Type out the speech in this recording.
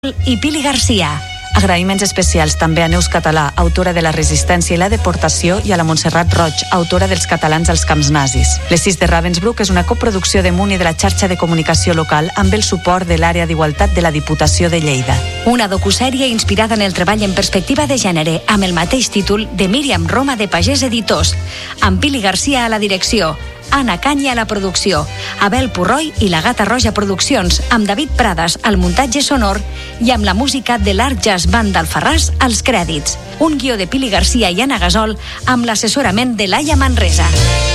i Pili Garcia. Agraïments especials també a Neus Català, autora de La resistència i la deportació, i a la Montserrat Roig, autora dels Catalans als camps nazis. Les 6 de Ravensbrück és una coproducció de Munt i de la xarxa de comunicació local amb el suport de l'àrea d'igualtat de la Diputació de Lleida. Una docusèrie inspirada en el treball en perspectiva de gènere amb el mateix títol de Míriam Roma de Pagès Editors, amb Pili Garcia a la direcció, Anna Canya a la producció, Abel Purroi i la Gata Roja Produccions, amb David Prades al muntatge sonor i amb la música de l'Art Jazz Band d'Alfarràs als crèdits. Un guió de Pili Garcia i Anna Gasol amb l'assessorament de Laia Manresa.